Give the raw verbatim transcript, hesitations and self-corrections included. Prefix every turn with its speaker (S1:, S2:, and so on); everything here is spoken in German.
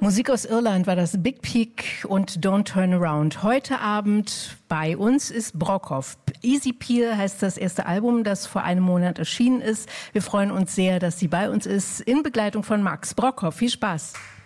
S1: Musik aus Irland war das Big Peak und Don't Turn Around. Heute Abend bei uns ist Brockhoff. Easy Peel heißt das erste Album, das vor einem Monat erschienen ist. Wir freuen uns sehr, dass sie bei uns ist, in Begleitung von Max Brockhoff. Viel Spaß.